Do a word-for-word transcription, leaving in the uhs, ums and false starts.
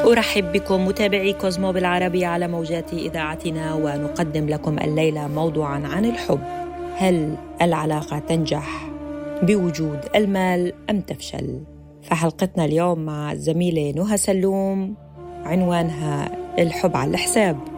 أرحب بكم متابعي كوزمو بالعربي على موجات إذاعتنا، ونقدم لكم الليلة موضوعاً عن الحب. هل العلاقة تنجح بوجود المال أم تفشل؟ فحلقتنا اليوم مع الزميلة نهى سلوم عنوانها الحب على الحساب.